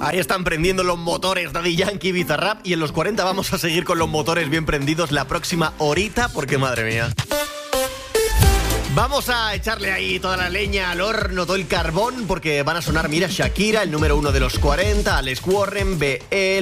Ahí están prendiendo los motores Daddy Yankee, Bizarrap. Y en los 40 vamos a seguir con los motores bien prendidos la próxima horita, porque madre mía. Vamos a echarle ahí toda la leña al horno, todo el carbón, porque van a sonar, mira, Shakira, el número 1 de los 40, Alex Warren, BL,